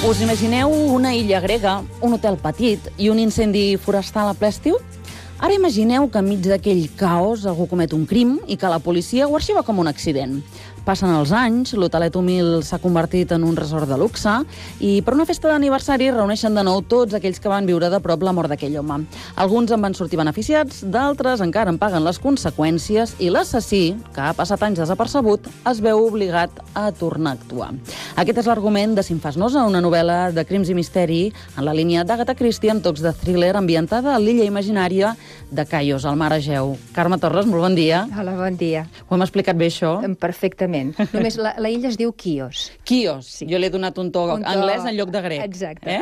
Us imagineu una illa grega, un hotel petit i un incendi forestal a ple estiu? Ara imagineu que enmig d'aquell caos algú comet un crim i que la policia ho arxiva com un accident. Passen els anys, l'hotelet humil s'ha convertit en un resort de luxe i per una festa d'aniversari reuneixen de nou tots aquells que van viure de prop la mort d'aquell home. Alguns en van sortir beneficiats, d'altres encara en paguen les conseqüències i l'assassí, que ha passat anys desapercebut, es veu obligat a tornar a actuar. Aquest és l'argument de Si em fas nosa, una novel·la de crims i misteri en la línia d'Agatha Christie amb tocs de thriller ambientada a l'illa imaginària de Caios, al mar Egeu. Carme Torres, molt bon dia. Hola, bon dia. Ho hem explicat bé, això? Perfectament. Només la illa es diu Quios. Quios. Sí. Jo l'he donat un to anglès en lloc de grec. Exacte.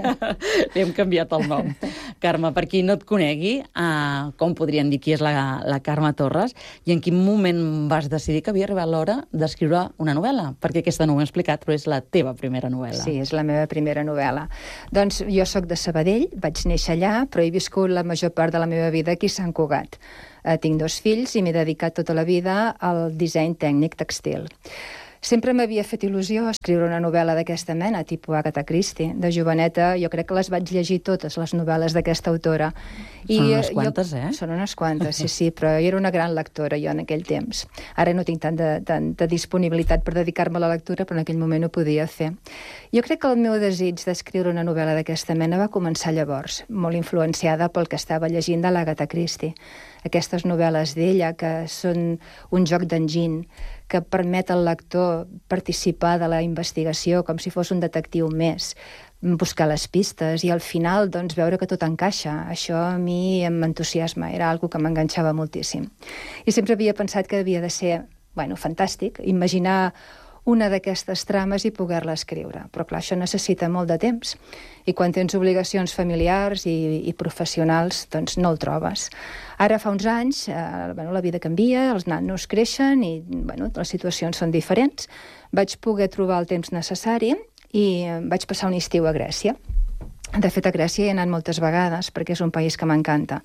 Li hem canviat el nom. Carme, per qui no et conegui, com podrien dir qui és la Carme Torres i en quin moment vas decidir que havia arribat l'hora d'escriure una novel·la? Perquè aquesta no ho he explicat, però és la teva primera novel·la. Sí, és la meva primera novel·la. Doncs jo sóc de Sabadell, vaig néixer allà, però he viscut la major part de la meva vida aquí a Sant Cugat. Tinc 2 fills i m'he dedicat tota la vida al disseny tècnic textil. Sempre m'havia fet il·lusió escriure una novel·la d'aquesta mena, tipus Agatha Christie. De joveneta jo crec que les vaig llegir totes, les novel·les d'aquesta autora. Són unes quantes, Són unes quantes, sí, però jo era una gran lectora jo en aquell temps. Ara no tinc tanta disponibilitat per dedicar-me a la lectura, però en aquell moment ho podia fer. Jo crec que el meu desig d'escriure una novel·la d'aquesta mena va començar llavors, molt influenciada pel que estava llegint de l'Agatha Christie. Aquestes novel·les d'ella, que són un joc d'enginy, que permet al lector participar de la investigació com si fos un detectiu més, buscar les pistes i al final doncs, veure que tot encaixa. Això a mi m'entusiasma, era algo que m'enganxava moltíssim. I sempre havia pensat que havia de ser, fantàstic, imaginar una d'aquestes trames i poder-la escriure. Però clar, això necessita molt de temps. I quan tens obligacions familiars i professionals, doncs no el trobes. Ara fa uns anys, la vida canvia, els nanos creixen i les situacions són diferents. Vaig poder trobar el temps necessari i vaig passar un estiu a Grècia. De fet, a Grècia he anat moltes vegades perquè és un país que m'encanta.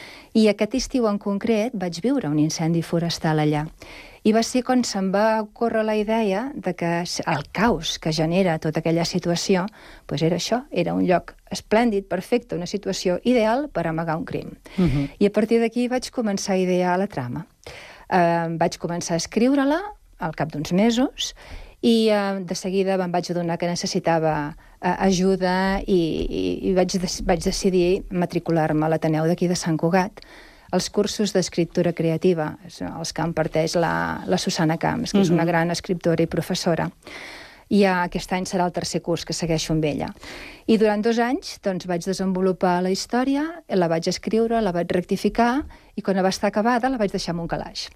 I aquest estiu en concret vaig viure un incendi forestal allà. I va ser quan se'm va ocórrer la idea de que el caos que genera tota aquella situació era això, era un lloc esplèndid, perfecte, una situació ideal per amagar un crim. I a partir d'aquí vaig començar a idear la trama. Vaig començar a escriure-la al cap d'uns mesos i de seguida em vaig adonar que necessitava ajuda i vaig decidir matricular-me a l'Ateneu d'aquí de Sant Cugat, els cursos d'escriptura creativa, els que imparteix la Susana Camps, que és una gran escriptora i professora. I aquest any serà el 3è curs que segueixo amb ella. I durant 2 anys vaig desenvolupar la història, la vaig escriure, la vaig rectificar i quan va estar acabada la vaig deixar en un calaix.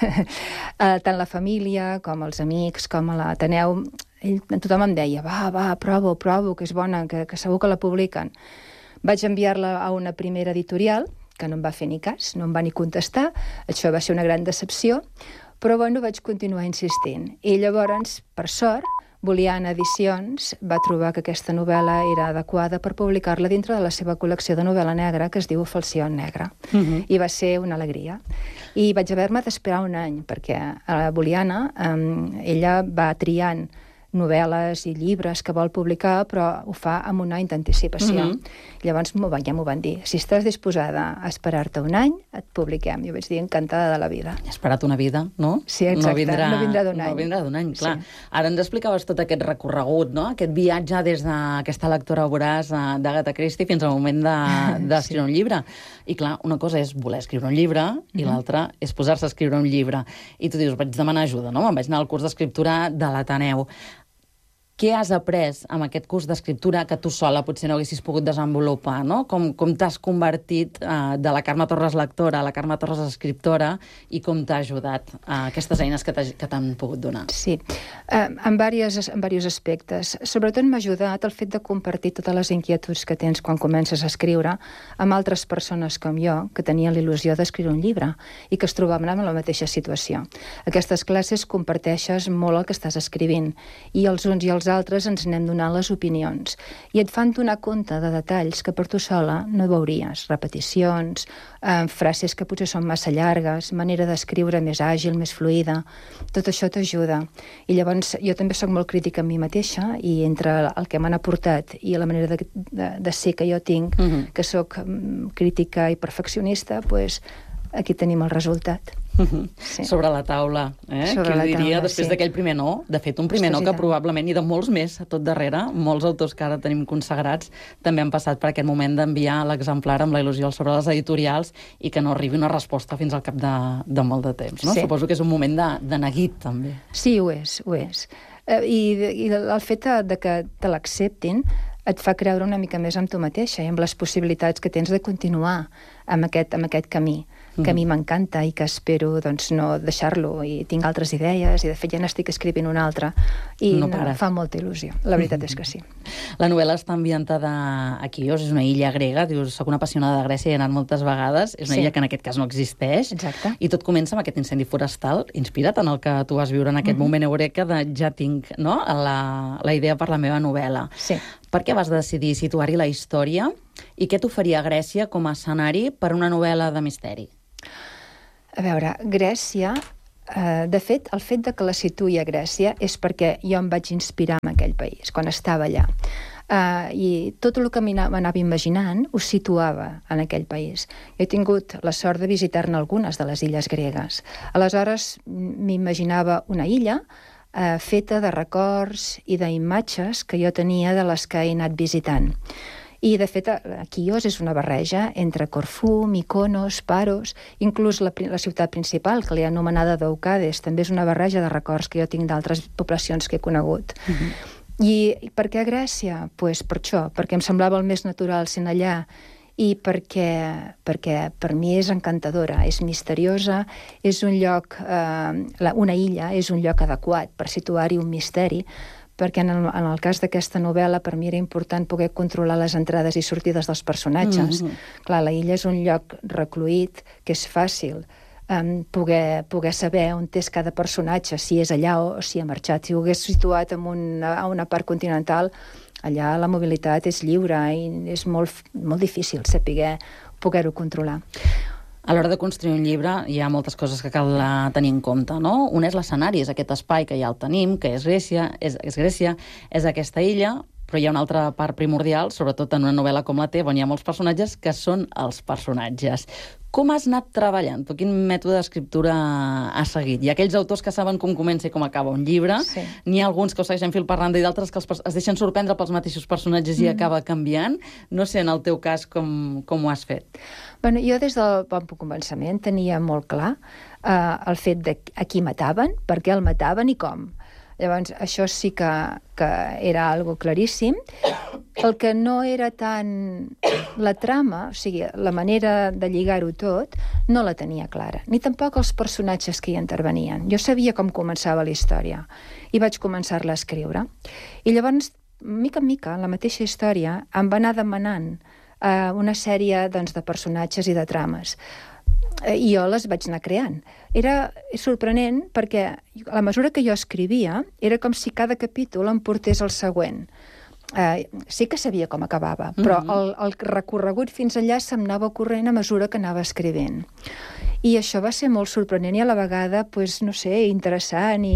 Tant la família com els amics com a l'Ateneu, tothom em deia, va, provo, que és bona, que segur que la publiquen. Vaig enviar-la a una primera editorial, que no em va fer ni cas, no em va ni contestar, això va ser una gran decepció, però vaig continuar insistint. I llavors, per sort, Boliana Edicions va trobar que aquesta novel·la era adequada per publicar-la dintre de la seva col·lecció de novel·la negra que es diu Falció en negre. I va ser una alegria. I vaig haver-me d'esperar un any, perquè a Boliana ella va triant novel·les i llibres que vol publicar, però ho fa amb un any d'anticipació. Llavors ja m'ho van dir. Si estàs disposada a esperar-te un any, et publiquem. Jo vaig dir encantada de la vida. He esperat una vida, no? Sí, exacte. No vindrà d'un any. No vindrà d'un any, clar. Sí. Ara ens explicaves tot aquest recorregut, no? Aquest viatge des d'aquesta lectura voraç d'Agatha Christie fins al moment d'escriure un llibre. I clar, una cosa és voler escriure un llibre i l'altra és posar-se a escriure un llibre. I tu dius, vaig demanar ajuda, no? Me'n vaig anar al curs d'escriptura de l'Ateneu. Què has après amb aquest curs d'escriptura que tu sola potser no haguessis pogut desenvolupar, no? Com t'has convertit de la Carme Torres lectora a la Carme Torres escriptora i com t'ha ajudat aquestes eines que t'han pogut donar? Sí, en diversos aspectes. Sobretot m'ha ajudat el fet de compartir totes les inquietuds que tens quan comences a escriure amb altres persones com jo, que tenien l'il·lusió d'escriure un llibre i que es trobaven en la mateixa situació. Aquestes classes comparteixes molt el que estàs escrivint i els uns i els els altres ens anem donant les opinions. I et fan donar compte de detalls que per tu sola no veuries. Repeticions, frases que potser són massa llargues, manera d'escriure més àgil, més fluida. Tot això t'ajuda. I llavors jo també sóc molt crítica amb mi mateixa i entre el que m'han aportat i la manera de ser que jo tinc, que sóc crítica i perfeccionista, doncs aquí tenim el resultat. Sí. Sobre la taula, Sobre qui diria, després d'aquell primer no, de fet un primer no que probablement, i de molts més a tot darrere, molts autors que ara tenim consagrats també han passat per aquest moment d'enviar l'exemplar amb la il·lusió sobre les editorials i que no arribi una resposta fins al cap de molt de temps, no? Sí. Suposo que és un moment de neguit, també. Sí, ho és, ho és. I el fet de que te l'acceptin et fa creure una mica més en tu mateixa i amb les possibilitats que tens de continuar amb aquest camí, que a mi m'encanta i que espero doncs, no deixar-lo, i tinc altres idees, i de fet ja n'estic escrivint una altra, i fa molta il·lusió. La veritat és que sí. La novel·la està ambientada a Quios, és una illa grega, dius, soc una apassionada de Grècia i he anat moltes vegades, és una illa que en aquest cas no existeix, i tot comença amb aquest incendi forestal, inspirat en el que tu vas viure en aquest moment eureka de ja tinc la idea per la meva novel·la. Sí. Per què vas decidir situar-hi la història i què t'oferia Grècia com a escenari per una novel·la de misteri? A veure, Grècia, de fet, el fet de que la situï a Grècia és perquè jo em vaig inspirar en aquell país, quan estava allà. I tot el que m'anava imaginant ho situava en aquell país. He tingut la sort de visitar-ne algunes de les illes gregues. Aleshores, m'imaginava una illa feta de records i d'imatges que jo tenia de les que he anat visitant. I, de fet, Quios és una barreja entre Corfú, Mykonos, Paros, inclús la ciutat principal, que l'he anomenada Doukades, també és una barreja de records que jo tinc d'altres poblacions que he conegut. I per què Grècia? Doncs per això, perquè em semblava el més natural sent allà i perquè per mi és encantadora, és misteriosa, és un lloc, una illa és un lloc adequat per situar-hi un misteri, perquè en el cas d'aquesta novel·la per mi era important poder controlar les entrades i sortides dels personatges. Clar, la illa és un lloc recluït, que és fàcil poder saber on és cada personatge, si és allà o si ha marxat. Si ho hagués situat a una part continental, allà la mobilitat és lliure i és molt difícil saber poder-ho controlar. A l'hora de construir un llibre hi ha moltes coses que cal tenir en compte, no? Un és l'escenari, és aquest espai que ja el tenim, que és Grècia, és aquesta illa, però hi ha una altra part primordial, sobretot en una novel·la com la teva, on hi ha molts personatges, que són els personatges. Com has anat treballant? Quin mètode d'escriptura has seguit? Hi ha aquells autors que saben com comença i com acaba un llibre, n'hi ha alguns que ho segueixen fil per randa i d'altres que es deixen sorprendre pels mateixos personatges i acaba canviant. No sé, en el teu cas, com ho has fet? Bueno, jo des del bon començament tenia molt clar el fet de a qui mataven, per què el mataven i com. Llavors, això sí que era algo claríssim. El que no era tant la trama, o sigui, la manera de lligar-ho tot, no la tenia clara. Ni tampoc els personatges que hi intervenien. Jo sabia com començava la història i vaig començar-la a escriure. I llavors, mica en mica, la mateixa història em va anar demanant una sèrie de personatges i de trames. I jo les vaig anar creant. Era sorprenent perquè a la mesura que jo escrivia era com si cada capítol em portés al següent. Sí que sabia com acabava, però el recorregut fins allà se'm anava ocorrent a mesura que anava escrivint. I això va ser molt sorprenent i a la vegada, no sé, interessant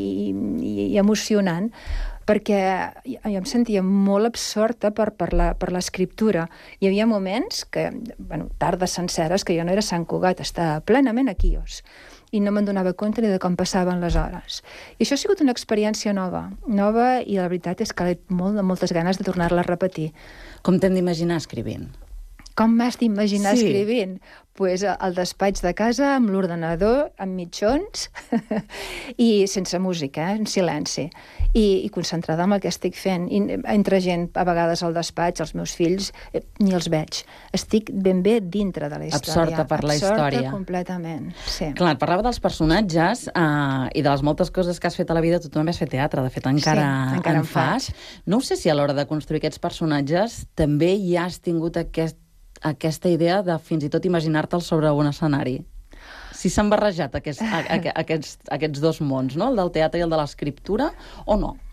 i emocionant, perquè jo em sentia molt absorta per l'escriptura. Hi havia moments, tardes senceres, que jo no era a Sant Cugat, estava plenament a Quios, i no me'n donava compte ni de com passaven les hores. I això ha sigut una experiència nova, i la veritat és que he moltes ganes de tornar-la a repetir. Com t'hem d'imaginar escrivint? Com m'has d'imaginar escrivint? Doncs al despatx de casa, amb l'ordenador, amb mitjons, i sense música, en silenci. I concentrada en el que estic fent. I entre gent, a vegades al despatx, els meus fills, ni els veig. Estic ben bé dintre de la història. Absorta per la història. Absorta completament, sí. Clar, et parlava dels personatges i de les moltes coses que has fet a la vida. Tu també has fet teatre, de fet encara en fas. No sé si a l'hora de construir aquests personatges també hi has tingut aquesta idea de fins i tot imaginar-te'l sobre un escenari. Si s'han barrejat aquests dos mons, no? El del teatre i el de l'escriptura, o no?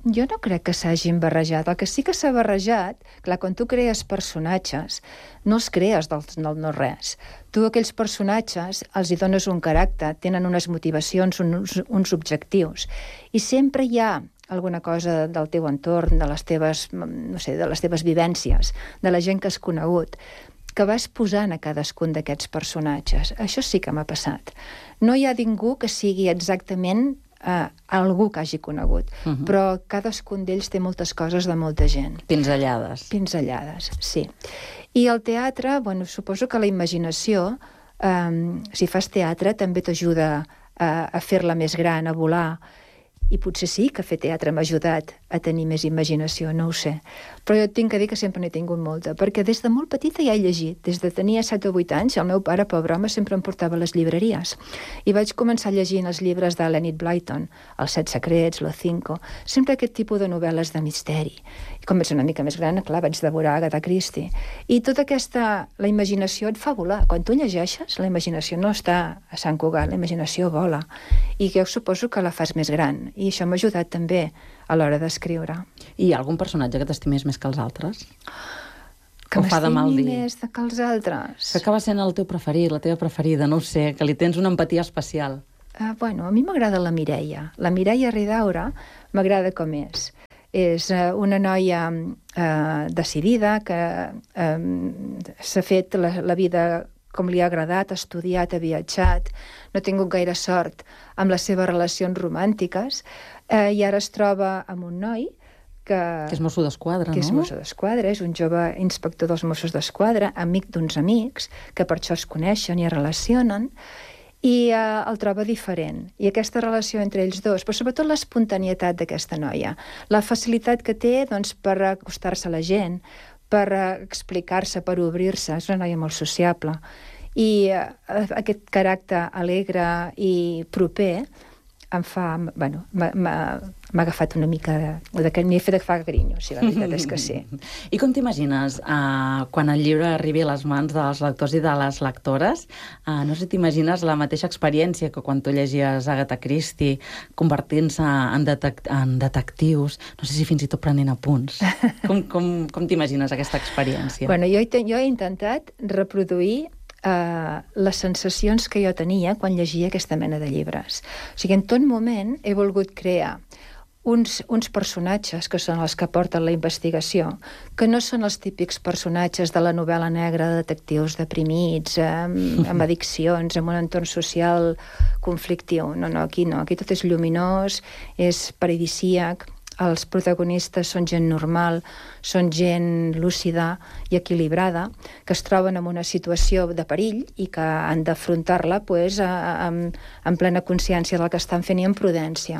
Jo no crec que s'hagin barrejat. El que sí que s'ha barrejat, clar, quan tu crees personatges, no els crees del no-res. Tu aquells personatges els hi dones un caràcter, tenen unes motivacions, uns objectius. I sempre hi ha alguna cosa del teu entorn, de les teves, no sé, de les teves vivències, de la gent que has conegut, que vas posant a cadascun d'aquests personatges. Això sí que m'ha passat. No hi ha ningú que sigui exactament algú que hagi conegut, però cadascun d'ells té moltes coses de molta gent. Pinzellades. Pinzellades, sí. I el teatre, bueno, suposo que la imaginació, si fas teatre, també t'ajuda a fer-la més gran, a volar, i potser sí que fer teatre m'ha ajudat a tenir més imaginació, no ho sé. Però jo tinc que dir que sempre n'he tingut molta, perquè des de molt petita ja he llegit. Des de tenia 7 o 8 anys, el meu pare, pobre home, sempre em portava a les llibreries. I vaig començar llegint els llibres de l'Enid Blyton, Els 7 secrets, Lo Cinco, sempre aquest tipus de novel·les de misteri. I com vaig ser una mica més gran, clar, vaig devorar Agatha Christie. I tota aquesta, la imaginació et fa volar. Quan tu llegeixes, la imaginació no està a Sant Cugat, la imaginació vola. I jo suposo que la fas més gran. I això m'ha ajudat també a l'hora d'escriure. I hi ha algun personatge que t'estimis més que els altres? Que m'estimi més que els altres? Que acaba sent el teu preferit, la teva preferida, no ho sé, que li tens una empatia especial. Bueno, a mi m'agrada la Mireia. La Mireia Ridaura m'agrada com és. És una noia decidida, que s'ha fet la vida com li ha agradat, ha estudiat, ha viatjat, no ha tingut gaire sort amb les seves relacions romàntiques, i ara es troba amb un noi que és mosso d'esquadra, no? Que és mosso d'esquadra, és un jove inspector dels Mossos d'Esquadra, amic d'uns amics, que per això es coneixen i es relacionen, i el troba diferent. I aquesta relació entre ells dos, però sobretot l'espontanietat d'aquesta noia, la facilitat que té doncs, per acostar-se a la gent, per explicar-se, per obrir-se, és una noia molt sociable. I aquest caràcter alegre i proper em fa... Bueno, m'ha agafat una mica m'he fet agafar carinyo, si la veritat és que sí. I com t'imagines quan el llibre arribi a les mans dels lectors i de les lectores? No sé si t'imagines la mateixa experiència que quan tu llegies Agatha Christie, convertint-se en detectius, no sé si fins i tot prenent apunts. Com t'imagines aquesta experiència? Bueno, jo he intentat reproduir les sensacions que jo tenia quan llegia aquesta mena de llibres. O sigui, en tot moment he volgut crear uns personatges que són els que porten la investigació, que no són els típics personatges de la novel·la negra de detectius deprimits, amb addiccions, amb un entorn social conflictiu. No, aquí no. Aquí tot és lluminós, és paradisíac, els protagonistes són gent normal, són gent lúcida i equilibrada, que es troben en una situació de perill i que han d'afrontar-la amb plena consciència del que estan fent i amb prudència.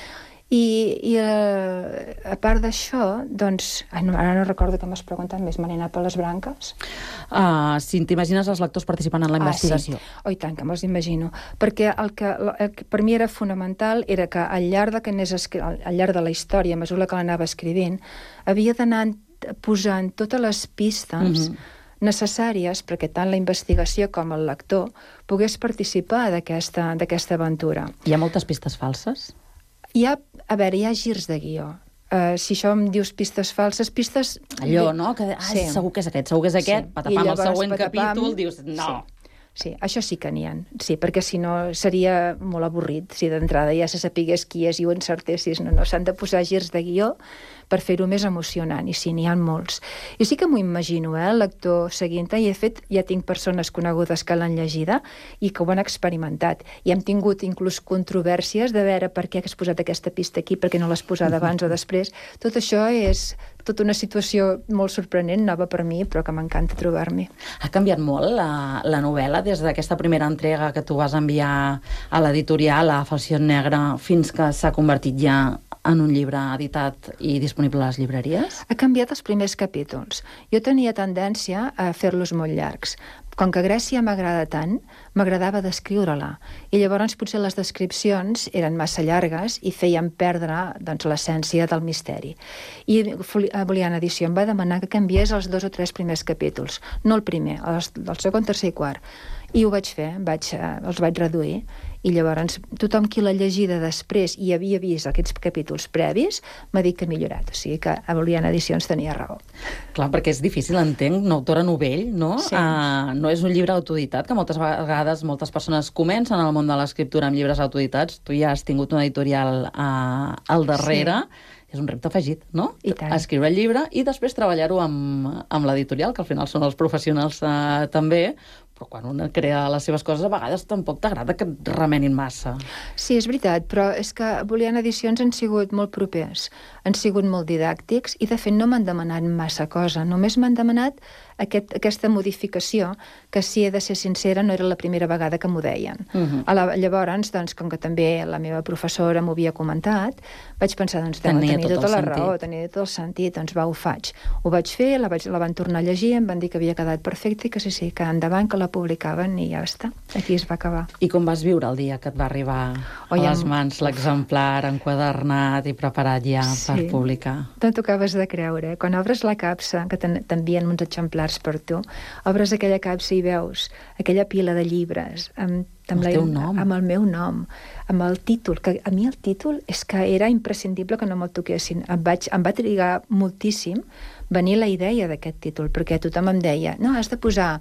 I a part d'això, doncs... Ara no recordo que m'has preguntat més, me n'he anat per les branques. Si t'imagines els lectors participant en la investigació. Sí. Oh, i tant, que me'ls imagino. Perquè el que per mi era fonamental era que al llarg de la història, a mesura que l'anava escrivint, havia d'anar posant totes les pistes necessàries perquè tant la investigació com el lector pogués participar d'aquesta aventura. Hi ha moltes pistes falses? Hi ha girs de guió. Si això em dius pistes falses, pistes... Allò, no? Que segur que és aquest, patapam, el següent capítol, dius, no. Sí, això sí que n'hi ha. Sí, perquè si no seria molt avorrit, si d'entrada ja se sapigués qui és i ho encertessis. No, s'han de posar girs de guió per fer-ho més emocionant, i sí, n'hi ha molts. I sí que m'ho imagino, el lector seguint-te, i de fet ja tinc persones conegudes que l'han llegida i que ho han experimentat. I hem tingut inclús controvèrsies de veure per què has posat aquesta pista aquí, per què no l'has posat abans o després. Tot això és tota una situació molt sorprenent, nova per mi, però que m'encanta trobar-m'hi. Ha canviat molt la novel·la des d'aquesta primera entrega que tu vas enviar a l'editorial, a Falciot Negre, fins que s'ha convertit ja en un llibre editat i disponible a les llibreries? Ha canviat els primers capítols. Jo tenia tendència a fer-los molt llargs. Com que Grècia m'agrada tant, m'agradava descriure-la. I llavors potser les descripcions eren massa llargues i feien perdre l'essència del misteri. I Boliana Edició em va demanar que canviés els 2 o 3 primers capítols. No el primer, el segon, tercer i quart. I ho vaig fer, els vaig reduir. I llavors tothom qui l'ha llegida després i havia vist aquests capítols previs m'ha dit que ha millorat, o sigui que Oliana Edicions tenia raó. Clar, perquè és difícil, entenc, una autora novell, no? Sí. No és un llibre autoeditat, que moltes vegades moltes persones comencen al món de l'escriptura amb llibres autoeditats. Tu ja has tingut una editorial al darrere. Sí. És un repte afegit, no? I tant. Escriure el llibre i després treballar-ho amb l'editorial, que al final són els professionals també, però quan una crea les seves coses a vegades tampoc t'agrada que et remenin massa. Sí, és veritat, però és que Oliana Edicions han sigut molt propers, han sigut molt didàctics i de fet no m'han demanat massa cosa, només m'han demanat aquesta modificació, que si he de ser sincera no era la primera vegada que m'ho deien. Llavors, doncs, com que també la meva professora m'ho havia comentat, vaig pensar, doncs, tenia tota la raó, tenia tot el sentit, doncs va, ho faig. Ho vaig fer, la van tornar a llegir, em van dir que havia quedat perfecte i que sí, que endavant, que la publicaven i ja està. Aquí es va acabar. I com vas viure el dia que et va arribar a les mans l'exemplar enquadernat i preparat ja per publicar? No t'ho acabes de creure. Quan obres la capsa, que t'envien uns exemplars per tu, obres aquella capsa i veus aquella pila de llibres amb el meu nom, amb el títol, que a mi el títol és que era imprescindible que no me'l toquessin. Em va trigar moltíssim venir la idea d'aquest títol, perquè tothom em deia, no, has de posar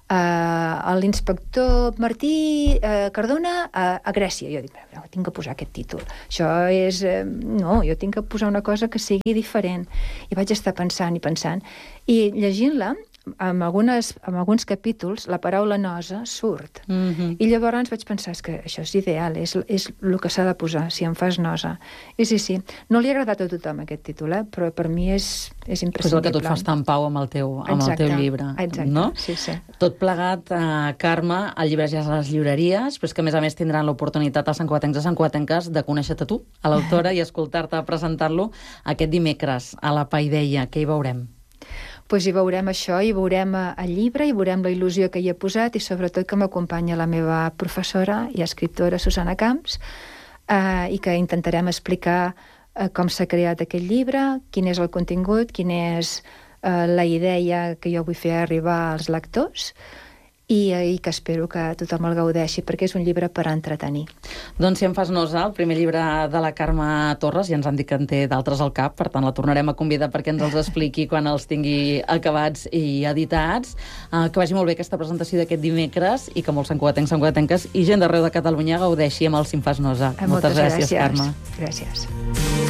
l'inspector Martí Cardona a Grècia. Jo dic, no, tinc que posar aquest títol. Això és... No, jo tinc que posar una cosa que sigui diferent. I vaig estar pensant, i llegint-la, en alguns capítols la paraula nosa surt. I llavors vaig pensar, és que això és ideal, és el que s'ha de posar, si em fas nosa. I sí, no li ha agradat a tothom aquest títol, però per mi és imprescindible. És el que tu et fa estar en pau amb el teu llibre. Exacte, no? Sí. Tot plegat, Carme, el llibre ja és a les llibreries, però és que a més tindran l'oportunitat als santcugatencs i santcugatenques de conèixer-te tu, a l'autora, i escoltar-te presentar-lo aquest dimecres a la Paideia. Què hi veurem? Doncs hi veurem això, hi veurem el llibre, hi veurem la il·lusió que hi he posat i sobretot que m'acompanya la meva professora i escriptora Susana Camps i que intentarem explicar com s'ha creat aquest llibre, quin és el contingut, quina és la idea que jo vull fer arribar als lectors i que espero que tothom el gaudeixi, perquè és un llibre per entretenir. Doncs si em fas nosa, el primer llibre de la Carme Torres, ja ens han dit que en té d'altres al cap, per tant la tornarem a convidar perquè ens els expliqui quan els tingui acabats i editats. Que vagi molt bé aquesta presentació d'aquest dimecres i que molts santcugatencs, santcugatenques i gent d'arreu de Catalunya gaudeixi amb el Si em fas nosa. Moltes gràcies, Carme. Gràcies.